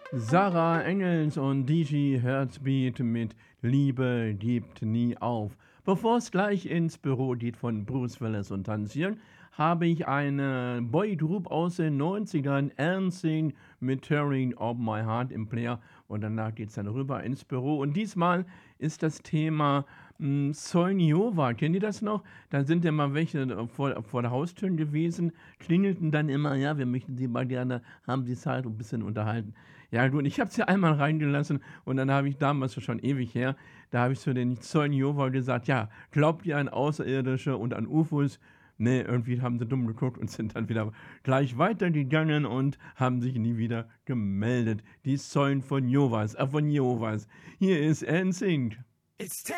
Sarah Engels und DJ Herzbeat mit Liebe gibt nie auf. Bevor es gleich ins Büro geht von Bruce Willis und Tanzieren, habe ich eine Boygroup aus den 90ern, NSYNC mit Tearing of My Heart im Player und danach geht es dann rüber ins Büro und diesmal ist das Thema Solnjova. Kennt ihr das noch? Da sind ja mal welche vor der Haustür gewesen, klingelten dann immer, ja, wir möchten sie mal gerne, haben die Zeit ein bisschen unterhalten. Ja gut, ich habe sie einmal reingelassen und dann habe ich damals, schon ewig her, da habe ich zu den Zeugen Jehova gesagt, ja, glaubt ihr an Außerirdische und an UFOs? Ne, irgendwie haben sie dumm geguckt und sind dann wieder gleich weitergegangen und haben sich nie wieder gemeldet. Die Zeugen von Jehovas. Hier ist NSYNC. It's 10